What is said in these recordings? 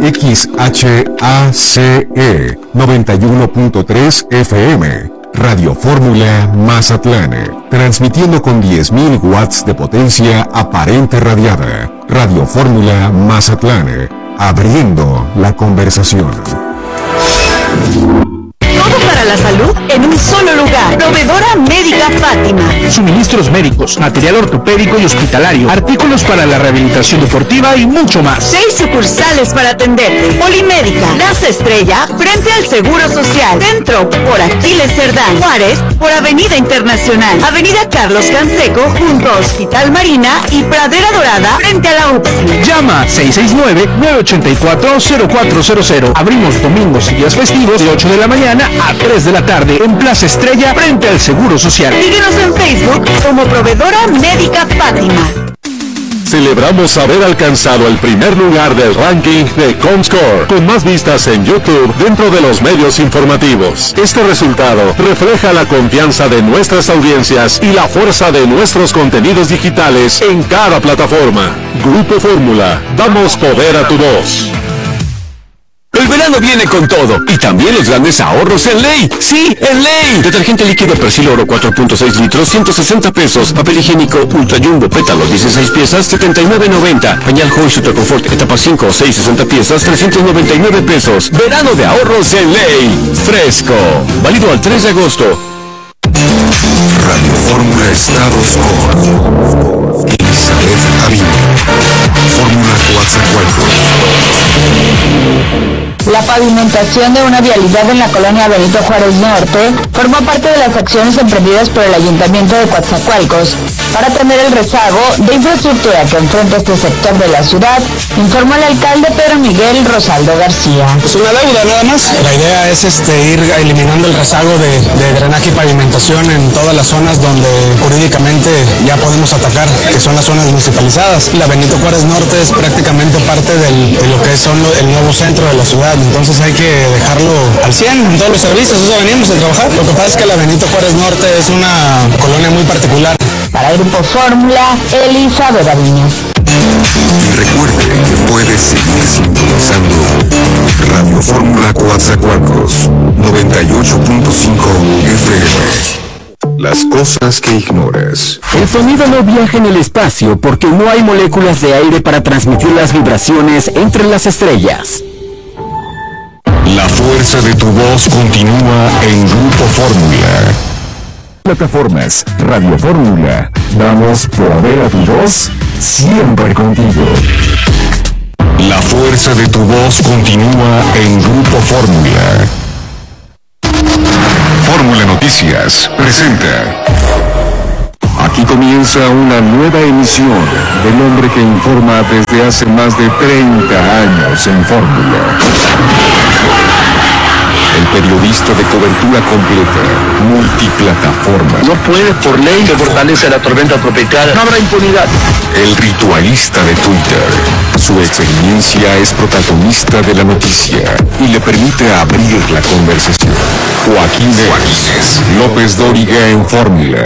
XHACE 91.3 FM. Radio Fórmula Mazatlán, transmitiendo con 10.000 watts de potencia aparente radiada. Radio Fórmula Mazatlán, abriendo la conversación. Todo para la salud en un solo lugar. Proveedora Médica Fátima. Suministros médicos, material ortopédico y hospitalario, artículos para la rehabilitación deportiva y mucho más. 6 sucursales para atenderte. Polimédica, Plaza Estrella, frente al Seguro Social. Centro, por Aquiles Cerdán. Juárez, por Avenida Internacional. Avenida Carlos Canseco, junto a Hospital Marina y Pradera Dorada, frente a la UPSI. Llama 669-984-0400. Abrimos domingos y días festivos de 8 de la mañana a 3 de la tarde en Plaza Estrella, frente al Seguro Social. Síguenos en Facebook como Proveedora Médica Fátima. Celebramos haber alcanzado el primer lugar del ranking de Comscore, con más vistas en YouTube dentro de los medios informativos. Este resultado refleja la confianza de nuestras audiencias y la fuerza de nuestros contenidos digitales en cada plataforma. Grupo Fórmula, damos poder a tu voz. El verano viene con todo, y también los grandes ahorros en Ley. ¡Sí, en Ley! Detergente líquido Persil Oro 4.6 litros, 160 pesos. Papel higiénico Ultra Jumbo Pétalo 16 piezas, 79.90. Pañal Joy Super Confort etapa 5, 6, 60 piezas, 399 pesos. Verano de ahorros en Ley. Fresco. Válido al 3 de agosto. Radio Fórmula Estados con Elizabeth Avino. Fórmula Coatzacoalcos. La pavimentación de una vialidad en la colonia Benito Juárez Norte formó parte de las acciones emprendidas por el Ayuntamiento de Coatzacoalcos para atender el rezago de infraestructura que enfrenta este sector de la ciudad, informó el alcalde Pedro Miguel Rosaldo García. Es una deuda nada más. La idea es ir eliminando el rezago de drenaje y pavimentación en todas las zonas donde jurídicamente ya podemos atacar, que son las zonas municipalizadas. La Benito Juárez Norte es prácticamente parte de lo que son el nuevo centro de la ciudad. Entonces hay que dejarlo al 100 en todos los servicios, eso venimos a trabajar. Lo que pasa es que la Benito Juárez Norte es una colonia muy particular. Para Grupo Fórmula, Elizabeth Avino. Y recuerde que puede seguir sintonizando Radio Fórmula Coatzacoalcos 98.5 FM. Las cosas que ignoras. El sonido no viaja en el espacio porque no hay moléculas de aire para transmitir las vibraciones entre las estrellas. La fuerza de tu voz continúa en Grupo Fórmula. Plataformas Radio Fórmula. Damos poder a tu voz siempre contigo. La fuerza de tu voz continúa en Grupo Fórmula. Fórmula Noticias presenta. Aquí comienza una nueva emisión del hombre que informa desde hace más de 30 años en Fórmula. El periodista de cobertura completa, multiplataforma. No puede por ley que fortalece la tormenta tropical. No habrá impunidad. El ritualista de Twitter. Su experiencia es protagonista de la noticia y le permite abrir la conversación. Joaquín López Dóriga en Fórmula.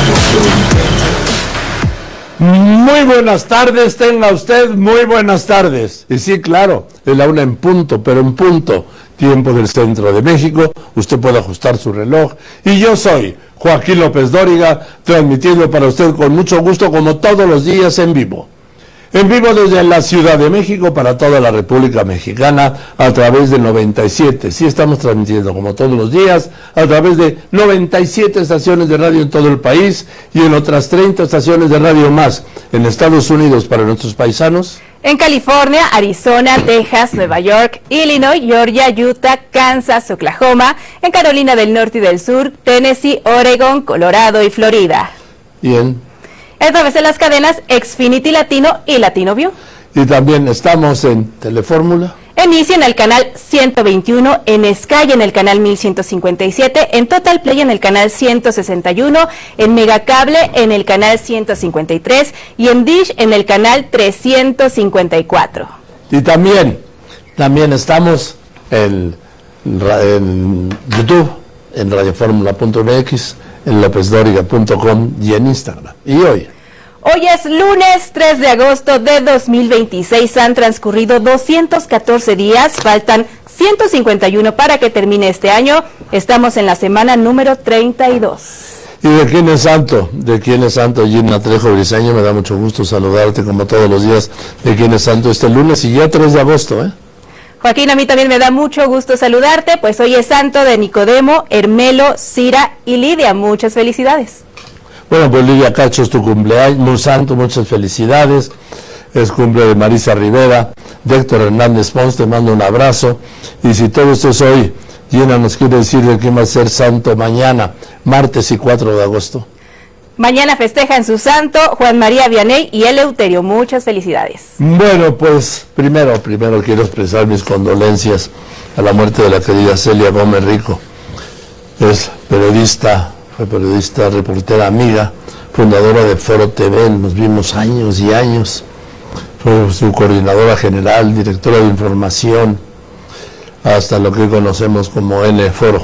Muy buenas tardes, tenga usted muy buenas tardes. Y sí, claro, es la 1 en punto, pero en punto, tiempo del centro de México, usted puede ajustar su reloj. Y yo soy Joaquín López Dóriga, transmitiendo para usted con mucho gusto, como todos los días, en vivo. En vivo desde la Ciudad de México para toda la República Mexicana a través de 97. Sí, estamos transmitiendo como todos los días a través de 97 estaciones de radio en todo el país y en otras 30 estaciones de radio más en Estados Unidos para nuestros paisanos. En California, Arizona, Texas, Nueva York, Illinois, Georgia, Utah, Kansas, Oklahoma, en Carolina del Norte y del Sur, Tennessee, Oregon, Colorado y Florida. Bien. A través de las cadenas Xfinity Latino y Latino View. Y también estamos en Telefórmula. En Easy en el canal 121, en Sky en el canal 1157, en Total Play en el canal 161, en Megacable en el canal 153 y en Dish en el canal 354. Y también estamos en YouTube, en radioformula.mx, en lopezdoriga.com y en Instagram. Y Hoy es lunes 3 de agosto de 2026, han transcurrido 214 días, faltan 151 para que termine este año, estamos en la semana número 32. ¿Y de quién es santo? ¿De quién es santo? Gina Trejo Briseño, me da mucho gusto saludarte como todos los días. ¿De quién es santo este lunes? Y ya 3 de agosto, ¿eh? Joaquín, a mí también me da mucho gusto saludarte, pues hoy es santo de Nicodemo, Hermelo, Cira y Lidia, muchas felicidades. Bueno, pues Lidia Cacho es tu cumpleaños, muy santo, muchas felicidades. Es cumple de Marisa Rivera, de Héctor Hernández Pons, te mando un abrazo. Y si todo esto es hoy, Gina nos quiere decir de quién va a ser santo mañana, martes y 4 de agosto. Mañana festejan su santo Juan María Vianney y Eleuterio, muchas felicidades. Bueno, pues primero quiero expresar mis condolencias a la muerte de la querida Celia Gómez Rico. Es periodista, fue periodista, reportera amiga, fundadora de Foro TV, nos vimos años y años. Fue su coordinadora general, directora de información, hasta lo que conocemos como N-Foro.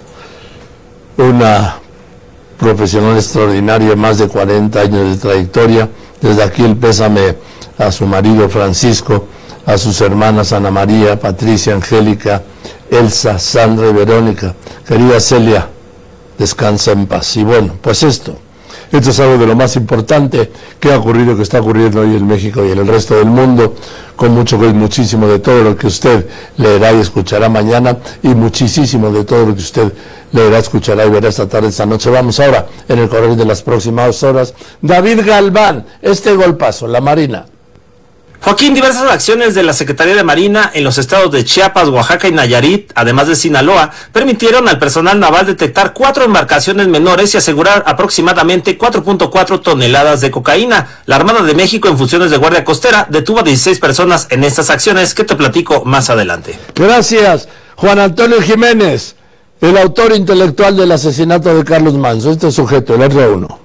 Una profesional extraordinaria, más de 40 años de trayectoria. Desde aquí el pésame a su marido Francisco, a sus hermanas Ana María, Patricia, Angélica, Elsa, Sandra y Verónica. Querida Celia, descansa en paz. Y bueno, pues esto es algo de lo más importante que ha ocurrido, que está ocurriendo hoy en México y en el resto del mundo, con muchísimo de todo lo que usted leerá y escuchará mañana, y muchísimo de todo lo que usted leerá, escuchará y verá esta tarde, esta noche. Vamos ahora, en el correr de las próximas horas, David Galván, este golpazo, la Marina. Joaquín, diversas acciones de la Secretaría de Marina en los estados de Chiapas, Oaxaca y Nayarit, además de Sinaloa, permitieron al personal naval detectar 4 embarcaciones menores y asegurar aproximadamente 4.4 toneladas de cocaína. La Armada de México, en funciones de Guardia Costera, detuvo a 16 personas en estas acciones, que te platico más adelante. Gracias, Juan Antonio Jiménez, el autor intelectual del asesinato de Carlos Manzo. Este sujeto, el R1.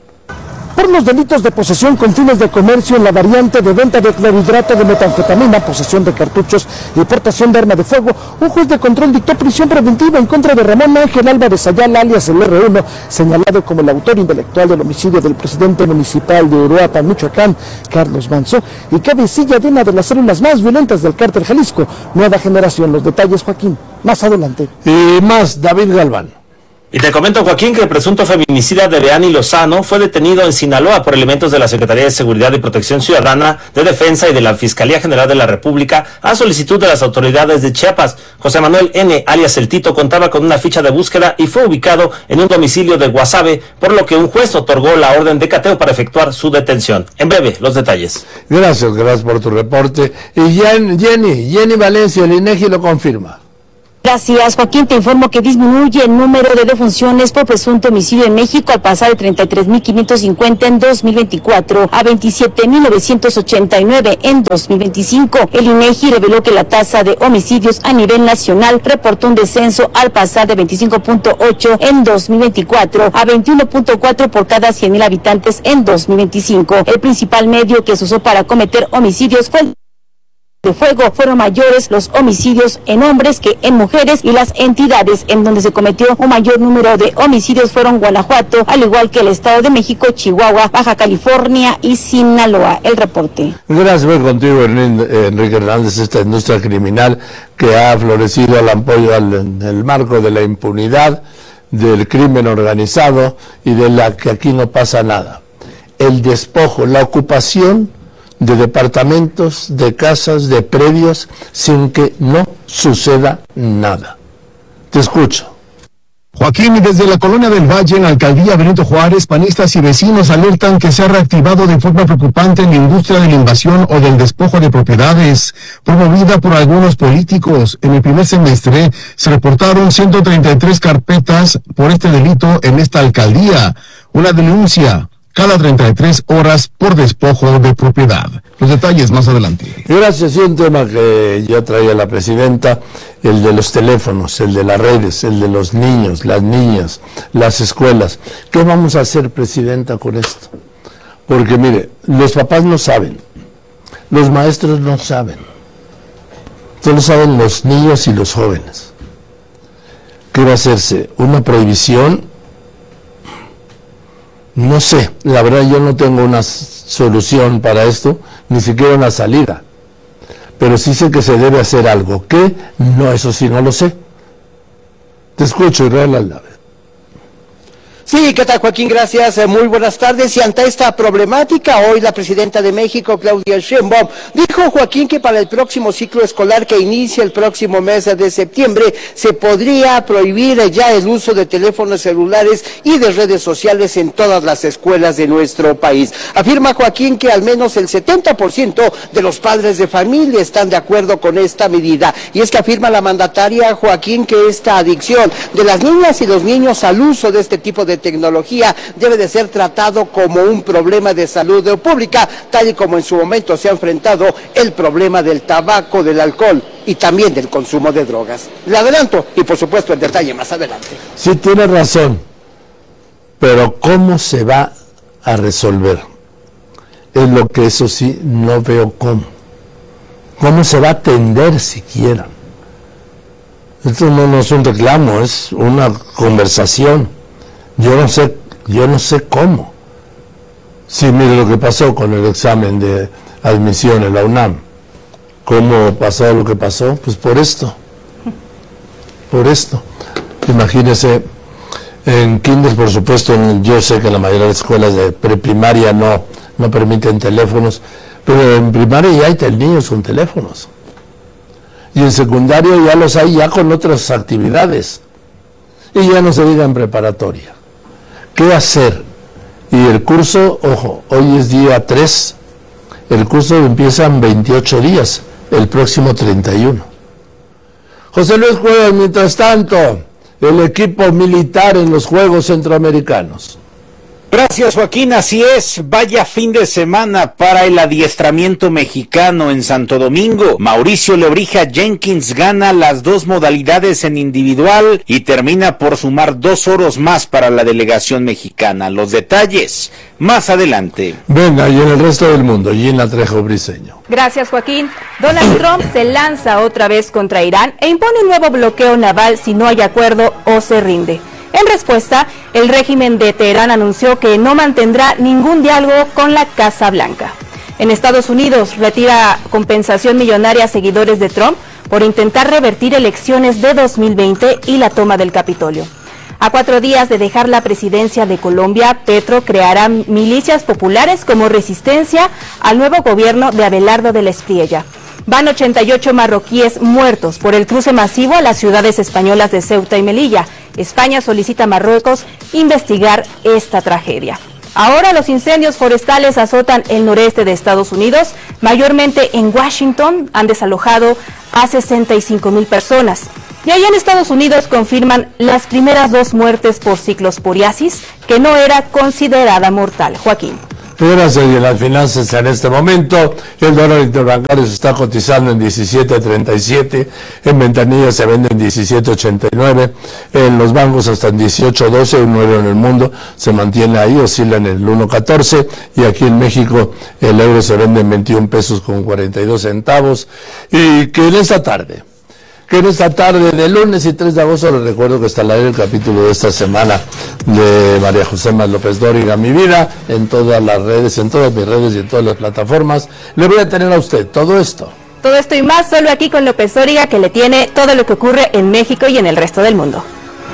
Por los delitos de posesión con fines de comercio en la variante de venta de clorhidrato de metanfetamina, posesión de cartuchos y portación de arma de fuego, un juez de control dictó prisión preventiva en contra de Ramón Ángel Álvarez Ayala, alias el R1, señalado como el autor intelectual del homicidio del presidente municipal de Uruapan, Michoacán, Carlos Manzo, y cabecilla de una de las células más violentas del cártel Jalisco, Nueva Generación. Los detalles, Joaquín, más adelante. Y más, David Galván. Y te comento, Joaquín, que el presunto feminicida de Beani Lozano fue detenido en Sinaloa por elementos de la Secretaría de Seguridad y Protección Ciudadana, de Defensa y de la Fiscalía General de la República, a solicitud de las autoridades de Chiapas. José Manuel N., alias El Tito, contaba con una ficha de búsqueda y fue ubicado en un domicilio de Guasave, por lo que un juez otorgó la orden de cateo para efectuar su detención. En breve, los detalles. Gracias por tu reporte. Y Jenny Valencia, el INEGI lo confirma. Gracias, Joaquín. Te informo que disminuye el número de defunciones por presunto homicidio en México al pasar de 33.550 en 2024 a 27.989 en 2025. El INEGI reveló que la tasa de homicidios a nivel nacional reportó un descenso al pasar de 25.8 en 2024 a 21.4 por cada 100.000 habitantes en 2025. El principal medio que se usó para cometer homicidios fue el de fuego. Fueron mayores los homicidios en hombres que en mujeres, y las entidades en donde se cometió un mayor número de homicidios fueron Guanajuato, al igual que el Estado de México, Chihuahua, Baja California y Sinaloa. El reporte. Gracias, voy contigo, Enrique Hernández. Esta industria criminal que ha florecido al apoyo en el marco de la impunidad, del crimen organizado y de la que aquí no pasa nada. El despojo, la ocupación de departamentos, de casas, de predios, sin que no suceda nada. Te escucho. Joaquín, desde la Colonia del Valle, en la Alcaldía Benito Juárez, panistas y vecinos alertan que se ha reactivado de forma preocupante la industria de la invasión o del despojo de propiedades, promovida por algunos políticos. En el primer semestre se reportaron 133 carpetas por este delito en esta alcaldía, una denuncia cada 33 horas por despojo de propiedad. Los detalles más adelante. Gracias. Y un tema que ya traía la presidenta, el de los teléfonos, el de las redes, el de los niños, las niñas, las escuelas. ¿Qué vamos a hacer, presidenta, con esto? Porque mire, los papás no saben, los maestros no saben, solo saben los niños y los jóvenes. ¿Qué va a hacerse? ¿Una prohibición No sé, la verdad yo no tengo una solución para esto, ni siquiera una salida. Pero sí sé que se debe hacer algo. ¿Qué? No, eso sí no lo sé. Te escucho, Israel Aldave. Sí, ¿qué tal, Joaquín? Gracias, muy buenas tardes. Y ante esta problemática, hoy la presidenta de México, Claudia Sheinbaum, dijo, Joaquín, que para el próximo ciclo escolar que inicia el próximo mes de septiembre, se podría prohibir ya el uso de teléfonos celulares y de redes sociales en todas las escuelas de nuestro país. Afirma, Joaquín, que al menos el 70% de los padres de familia están de acuerdo con esta medida. Y es que afirma la mandataria, Joaquín, que esta adicción de las niñas y los niños al uso de este tipo de tecnología debe de ser tratado como un problema de salud pública, tal y como en su momento se ha enfrentado el problema del tabaco, del alcohol y también del consumo de drogas. Le adelanto y por supuesto el detalle más adelante. Sí, tiene razón, pero ¿cómo se va a resolver? Es lo que eso sí no veo cómo. ¿Cómo se va a atender siquiera? Esto no es un reclamo, es una conversación. Yo no sé cómo. Sí, mire lo que pasó con el examen de admisión en la UNAM. ¿Cómo pasó lo que pasó? Pues por esto. Imagínese, en kinder, por supuesto, yo sé que la mayoría de las escuelas de preprimaria no permiten teléfonos, pero en primaria ya hay niños con teléfonos. Y en secundario ya los hay ya con otras actividades. Y ya no se diga en preparatoria. ¿Qué hacer? Y el curso, ojo, hoy es día 3, el curso empieza en 28 días, el próximo 31. José Luis Cuevas, mientras tanto, el equipo militar en los Juegos Centroamericanos. Gracias, Joaquín, así es, vaya fin de semana para el adiestramiento mexicano en Santo Domingo. Mauricio Lebrija Jenkins gana las 2 modalidades en individual y termina por sumar 2 oros más para la delegación mexicana. Los detalles más adelante. Venga, y en el resto del mundo, Gina Trejo Briceño. Gracias, Joaquín. Donald Trump se lanza otra vez contra Irán e impone un nuevo bloqueo naval si no hay acuerdo o se rinde. En respuesta, el régimen de Teherán anunció que no mantendrá ningún diálogo con la Casa Blanca. En Estados Unidos, retira compensación millonaria a seguidores de Trump por intentar revertir elecciones de 2020 y la toma del Capitolio. A 4 días de dejar la presidencia de Colombia, Petro creará milicias populares como resistencia al nuevo gobierno de Abelardo de la Espriella. Van 88 marroquíes muertos por el cruce masivo a las ciudades españolas de Ceuta y Melilla. España solicita a Marruecos investigar esta tragedia. Ahora los incendios forestales azotan el noreste de Estados Unidos, mayormente en Washington, han desalojado a 65,000 personas. Y allá en Estados Unidos confirman las primeras 2 muertes por ciclosporiasis, que no era considerada mortal. Joaquín. Gracias. Y en las finanzas en este momento, el dólar interbancario se está cotizando en 17.37, en ventanillas se vende en 17.89, en los bancos hasta en 18.12, un euro en el mundo se mantiene ahí, oscila en el 1.14, y aquí en México el euro se vende en 21 pesos con 42 centavos, y que en esta tarde de lunes y 3 de agosto, les recuerdo que está al aire el capítulo de esta semana de María José López Dóriga, Mi Vida, en todas las redes, en todas mis redes y en todas las plataformas. Le voy a tener a usted todo esto. Todo esto y más solo aquí con López Dóriga, que le tiene todo lo que ocurre en México y en el resto del mundo.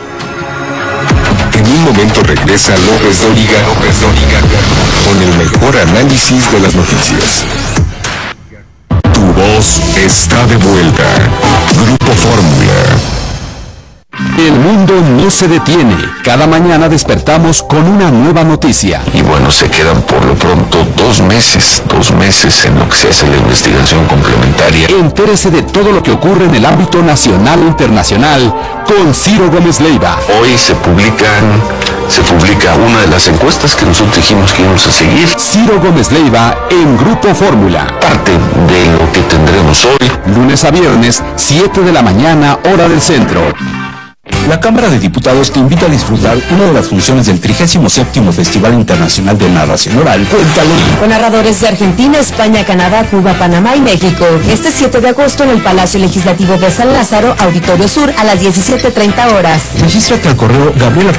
En un momento regresa López Dóriga con el mejor análisis de las noticias. Tu voz está de vuelta. Grupo Fórmula. El mundo no se detiene. Cada mañana despertamos con una nueva noticia. Y bueno, se quedan por lo pronto 2 meses en lo que se hace la investigación complementaria. Entérese de todo lo que ocurre en el ámbito nacional e internacional con Ciro Gómez Leiva. Hoy se publica una de las encuestas que nosotros dijimos que íbamos a seguir. Ciro Gómez Leiva en Grupo Fórmula. Parte de lo que tendremos hoy. Lunes a viernes, 7 de la mañana, hora del centro. La Cámara de Diputados te invita a disfrutar una de las funciones del 37º Festival Internacional de Narración Oral Cuéntalo. Con narradores de Argentina, España, Canadá, Cuba, Panamá y México. Este 7 de agosto en el Palacio Legislativo de San Lázaro, Auditorio Sur, a las 17:30 horas. Regístrate al correo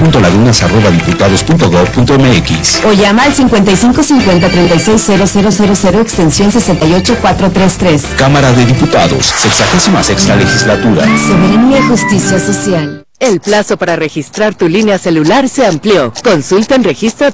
gabriela.lagunas@diputados.gov.mx o llama al 5550-360000 extensión 68433. Cámara de Diputados, 66ª Legislatura. Soberanía y justicia social. El plazo para registrar tu línea celular se amplió. Consulta en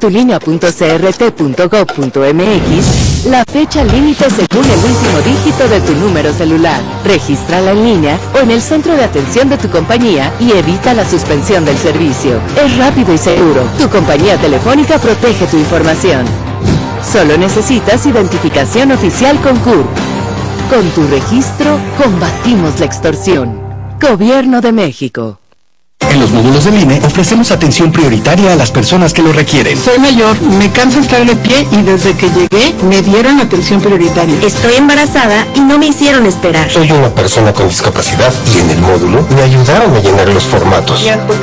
registratulinea.crt.gov.mx la fecha límite según el último dígito de tu número celular. Regístrala en línea o en el centro de atención de tu compañía y evita la suspensión del servicio. Es rápido y seguro. Tu compañía telefónica protege tu información. Solo necesitas identificación oficial con CURP. Con tu registro, combatimos la extorsión. Gobierno de México. En los módulos del INE ofrecemos atención prioritaria a las personas que lo requieren. Soy mayor, me canso estar de pie y desde que llegué me dieron atención prioritaria. Estoy embarazada y no me hicieron esperar. Soy una persona con discapacidad y en el módulo me ayudaron a llenar los formatos.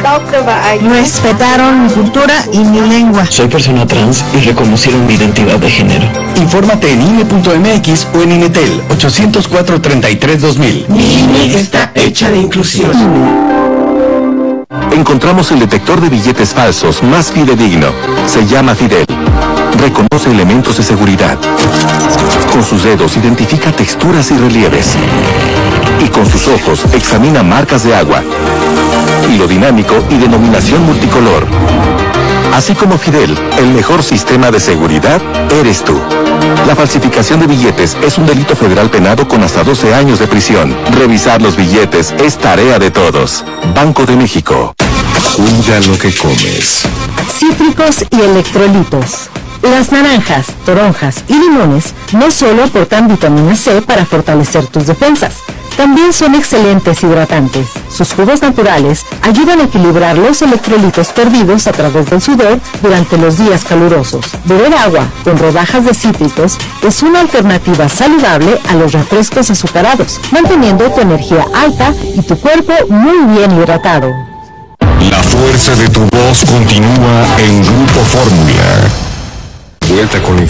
Respetaron mi cultura y mi lengua. Soy persona trans y reconocieron mi identidad de género. Infórmate en INE.mx o en INETEL 804-33-2000. Mi INE está hecha de inclusión. Encontramos el detector de billetes falsos más fidedigno. Se llama Fidel. Reconoce elementos de seguridad. Con sus dedos identifica texturas y relieves. Y con sus ojos examina marcas de agua, hilo dinámico y denominación multicolor. Así como Fidel, el mejor sistema de seguridad eres tú. La falsificación de billetes es un delito federal penado con hasta 12 años de prisión. Revisar los billetes es tarea de todos. Banco de México. Cuida lo que comes. Cítricos y electrolitos. Las naranjas, toronjas y limones no solo aportan vitamina C para fortalecer tus defensas, también son excelentes hidratantes. Sus jugos naturales ayudan a equilibrar los electrolitos perdidos a través del sudor durante los días calurosos. Beber agua con rodajas de cítricos es una alternativa saludable a los refrescos azucarados, manteniendo tu energía alta y tu cuerpo muy bien hidratado. La fuerza de tu voz continúa en Grupo Fórmula. Vuelta con la